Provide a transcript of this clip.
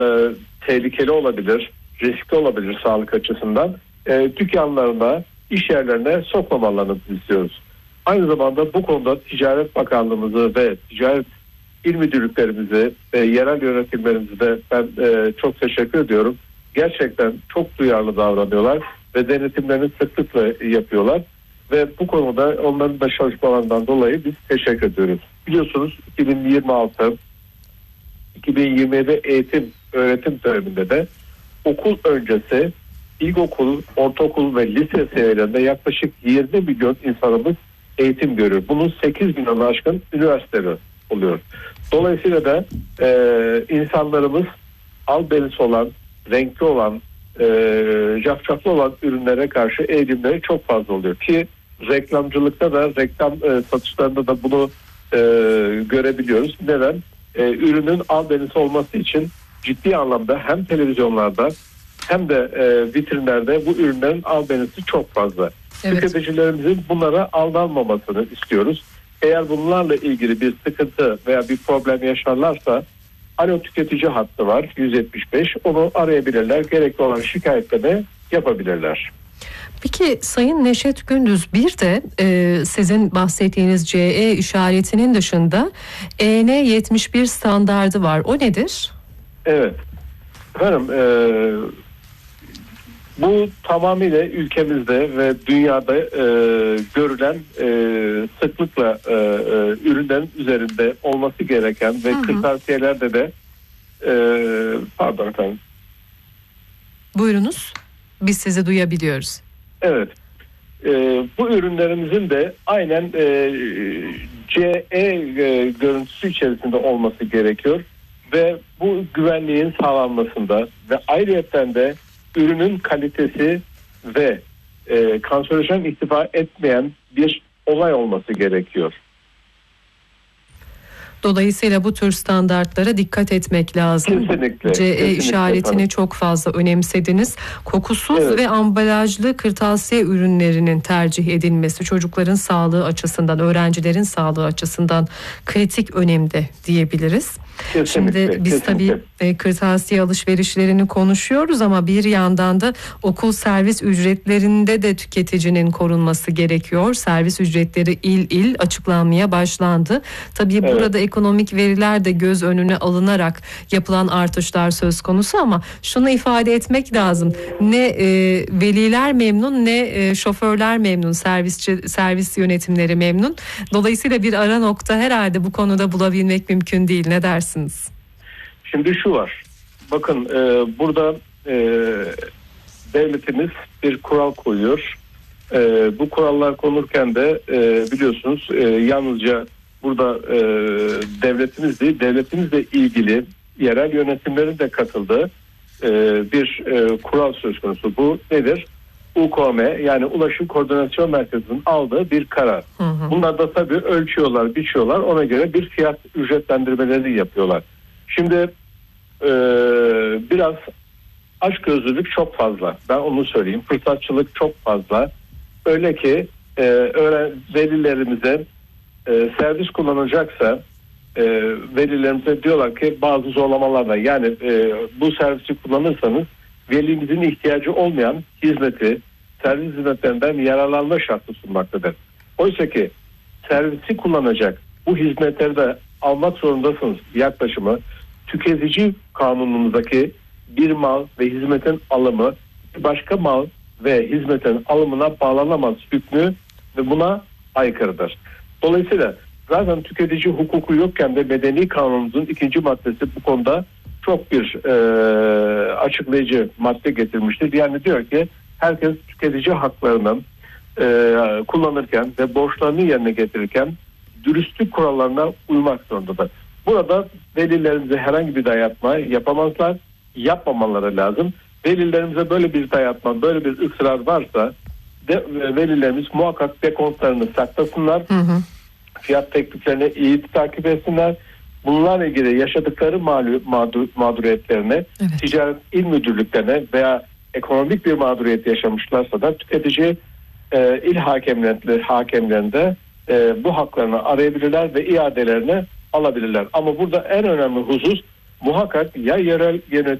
tehlikeli olabilir, riskli olabilir sağlık açısından. Dükkanlarına, iş yerlerine sokmamalarını istiyoruz. Aynı zamanda bu konuda Ticaret Bakanlığımızı ve Ticaret İl Müdürlüklerimizi ve yerel yönetimlerimize de ben çok teşekkür ediyorum. Gerçekten çok duyarlı davranıyorlar ve denetimlerini sıklıkla yapıyorlar. Ve bu konuda onların da çalışmalarından dolayı biz teşekkür ediyoruz. Biliyorsunuz 2026-2027 öğretim döneminde de okul öncesi ilkokul, ortaokul ve lise seviyelerinde yaklaşık 20 milyon insanımız eğitim görüyor. Bunun 8 milyonu aşkın üniversiteleri oluyor. Dolayısıyla da insanlarımız albenisi olan, renkli olan, cafcaflı olan ürünlere karşı eğilimleri çok fazla oluyor ki reklamcılıkta da reklam satışlarında da bunu görebiliyoruz. Neden? Ürünün albenisi olması için ciddi anlamda hem televizyonlarda hem de vitrinlerde bu ürünlerin albenisi çok fazla. Evet. Tüketicilerimizin bunlara aldanmamasını istiyoruz. Eğer bunlarla ilgili bir sıkıntı veya bir problem yaşarlarsa Alo Tüketici hattı var 175, onu arayabilirler, gerekli olan şikayetlerini yapabilirler. Peki Sayın Neşet Gündüz, bir de sizin bahsettiğiniz CE işaretinin dışında EN71 standardı var. O nedir? Evet. Efendim bu tamamıyla ülkemizde ve dünyada görülen sıklıkla ürünlerin üzerinde olması gereken ve kırtasiyelerde de pardon efendim. Buyurunuz. Biz sizi duyabiliyoruz. Evet. Bu ürünlerimizin de aynen CE görüntüsü içerisinde olması gerekiyor ve bu güvenliğin sağlanmasında ve ayrıyeten de ürünün kalitesi ve kanserojen ihtiva etmeyen bir olay olması gerekiyor. Dolayısıyla bu tür standartlara dikkat etmek lazım. Kesinlikle. CE işaretini tabii. çok fazla önemsediniz. Kokusuz ve ambalajlı kırtasiye ürünlerinin tercih edilmesi çocukların sağlığı açısından, öğrencilerin sağlığı açısından kritik önemde diyebiliriz. Şimdi biz tabii kırtasiye alışverişlerini konuşuyoruz ama bir yandan da okul servis ücretlerinde de tüketicinin korunması gerekiyor. Servis ücretleri il il açıklanmaya başlandı. Tabii burada ekonomik veriler de göz önüne alınarak yapılan artışlar söz konusu ama şunu ifade etmek lazım. Ne veliler memnun ne şoförler memnun, servis yönetimleri memnun. Dolayısıyla bir ara nokta herhalde bu konuda bulabilmek mümkün değil. Ne dersiniz? Şimdi şu var. Bakın burada devletimiz bir kural koyuyor. Bu kurallar konurken de biliyorsunuz yalnızca burada devletimiz değil, devletimizle ilgili yerel yönetimlerin de katıldığı bir kural söz konusu. Bu nedir? UKM yani Ulaşım Koordinasyon Merkezi'nin aldığı bir karar. Bunlar da tabii ölçüyorlar, biçiyorlar. Ona göre bir fiyat ücretlendirmeleri yapıyorlar. Şimdi biraz açgözlülük çok fazla. Ben onu söyleyeyim. Fırsatçılık çok fazla. Öyle ki velilerimize servis kullanacaksa velilerimize diyorlar ki bazı zorlamalarla yani bu servisi kullanırsanız velimizin ihtiyacı olmayan hizmeti, servis hizmetlerinden yararlanma şartı sunmaktadır. Oysa ki servisi kullanacak bu hizmetleri de almak zorundasınız yaklaşımı tüketici kanunumuzdaki bir mal ve hizmetin alımı başka mal ve hizmetin alımına bağlanamaz hükmü ve buna aykırıdır. Dolayısıyla zaten tüketici hukuku yokken de medeni kanunumuzun 2. maddesi bu konuda çok bir açıklayıcı madde getirmiştir. Yani diyor ki herkes tüketici haklarını kullanırken ve borçlarını yerine getirirken dürüstlük kurallarına uymak zorundadır. Burada velilerimize herhangi bir dayatma yapamazlar, yapmamaları lazım. Velilerimize böyle bir dayatma, böyle bir ısrar varsa velilerimiz muhakkak dekontlarını saklasınlar. Fiyat tekliflerini iyi takip etsinler. Bunlarla ilgili yaşadıkları mağduriyetlerine ticaret il müdürlüklerine veya ekonomik bir mağduriyet yaşamışlarsa da tüketici il hakemlerinde bu haklarını arayabilirler ve iadelerini alabilirler. Ama burada en önemli husus muhakkak ya yerel